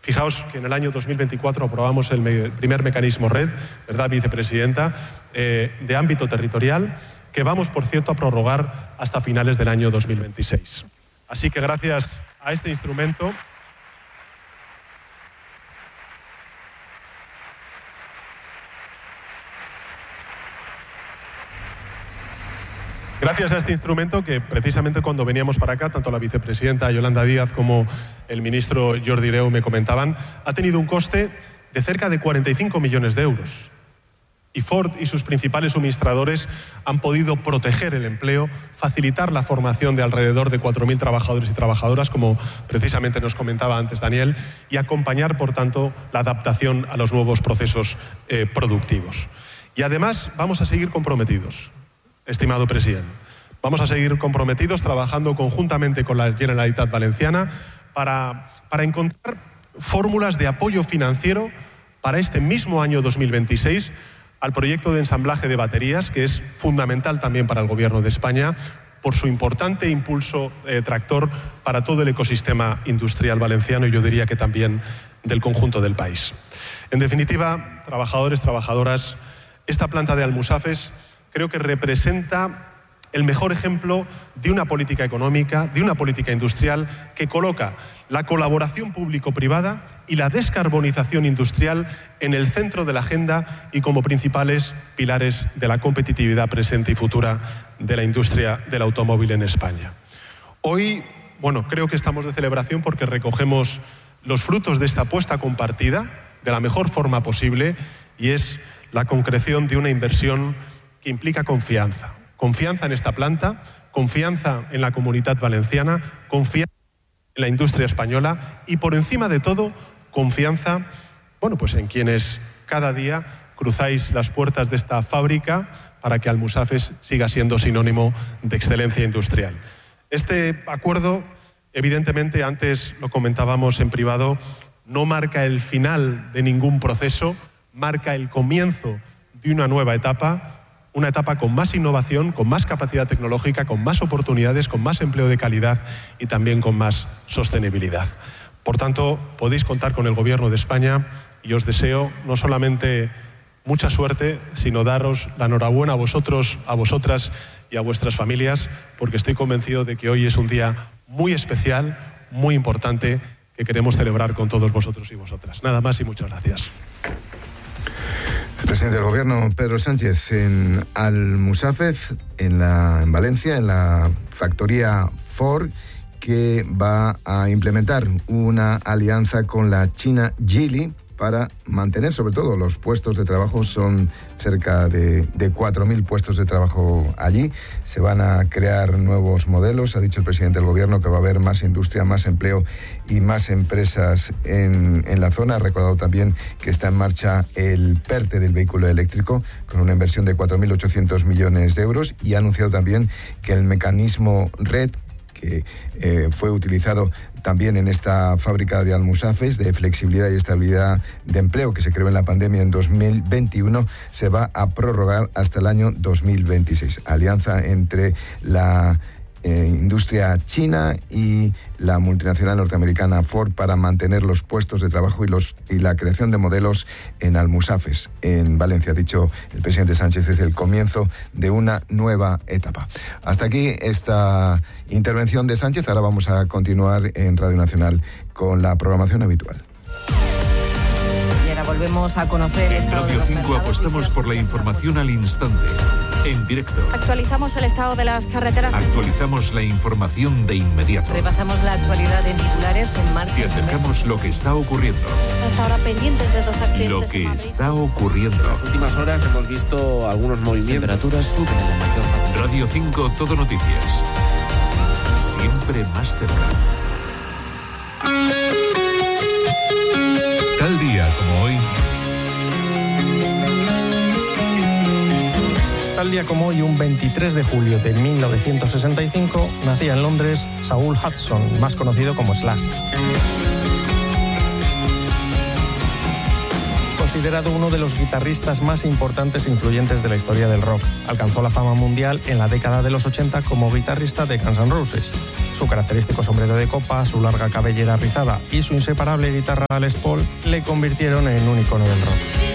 Fijaos que en el año 2024 aprobamos el primer mecanismo RED, ¿verdad, vicepresidenta?, de ámbito territorial, que vamos, por cierto, a prorrogar hasta finales del año 2026. Así que gracias a este instrumento... Gracias a este instrumento que precisamente cuando veníamos para acá, tanto la vicepresidenta Yolanda Díaz como el ministro Jordi Hereu me comentaban, ha tenido un coste de cerca de 45 millones de euros. Y Ford y sus principales suministradores han podido proteger el empleo, facilitar la formación de alrededor de 4.000 trabajadores y trabajadoras, como precisamente nos comentaba antes Daniel, y acompañar, por tanto, la adaptación a los nuevos procesos productivos. Y además vamos a seguir comprometidos, estimado presidente. Vamos a seguir comprometidos trabajando conjuntamente con la Generalitat Valenciana para encontrar fórmulas de apoyo financiero para este mismo año 2026 al proyecto de ensamblaje de baterías, que es fundamental también para el Gobierno de España, por su importante impulso tractor para todo el ecosistema industrial valenciano y yo diría que también del conjunto del país. En definitiva, trabajadores, trabajadoras, esta planta de Almusafes creo que representa el mejor ejemplo de una política económica, de una política industrial que coloca la colaboración público-privada y la descarbonización industrial en el centro de la agenda y como principales pilares de la competitividad presente y futura de la industria del automóvil en España. Hoy, creo que estamos de celebración porque recogemos los frutos de esta apuesta compartida de la mejor forma posible y es la concreción de una inversión que implica confianza. Confianza en esta planta, confianza en la Comunitat Valenciana, confianza en la industria española y, por encima de todo, confianza, en quienes cada día cruzáis las puertas de esta fábrica para que Almusafes siga siendo sinónimo de excelencia industrial. Este acuerdo, evidentemente, antes lo comentábamos en privado, no marca el final de ningún proceso, marca el comienzo de una nueva etapa, una etapa con más innovación, con más capacidad tecnológica, con más oportunidades, con más empleo de calidad y también con más sostenibilidad. Por tanto, podéis contar con el Gobierno de España y os deseo no solamente mucha suerte, sino daros la enhorabuena a vosotros, a vosotras y a vuestras familias, porque estoy convencido de que hoy es un día muy especial, muy importante, que queremos celebrar con todos vosotros y vosotras. Nada más y muchas gracias. El presidente del Gobierno, Pedro Sánchez, en Almusafes, en Valencia, en la factoría Ford, que va a implementar una alianza con la China Geely para mantener, sobre todo, los puestos de trabajo. Son cerca de 4.000 puestos de trabajo allí. Se van a crear nuevos modelos. Ha dicho el presidente del Gobierno que va a haber más industria, más empleo y más empresas en la zona. Ha recordado también que está en marcha el PERTE del vehículo eléctrico con una inversión de 4.800 millones de euros y ha anunciado también que el mecanismo RED, que fue utilizado también en esta fábrica de Almusafes de flexibilidad y estabilidad de empleo que se creó en la pandemia en 2021, se va a prorrogar hasta el año 2026. Alianza entre la industria china y la multinacional norteamericana Ford para mantener los puestos de trabajo y la creación de modelos en Almusafes, en Valencia. Ha dicho el presidente Sánchez, es el comienzo de una nueva etapa. Hasta aquí esta intervención de Sánchez. Ahora vamos a continuar en Radio Nacional con la programación habitual. Y ahora volvemos a conocer el estado Radio 5 apostamos por la información al instante, en directo. Actualizamos el estado de las carreteras. Actualizamos la información de inmediato. Repasamos la actualidad en titulares en marcha. Y acercamos lo que está ocurriendo. Hasta ahora pendientes de 2 accidentes. Lo que está ocurriendo. En las últimas horas hemos visto algunos movimientos. Temperaturas suben en la mayor parte. Radio 5 Todo Noticias. Siempre más cerca. Tal día como hoy. Tal día como hoy, un 23 de julio de 1965, nacía en Londres Saul Hudson, más conocido como Slash. Considerado considerado uno de los guitarristas más importantes e influyentes de la historia del rock. Alcanzó la fama mundial en la década de los 80 como guitarrista de Guns N' Roses. Su característico sombrero de copa, su larga cabellera rizada y su inseparable guitarra Les Paul le convirtieron en un icono del rock.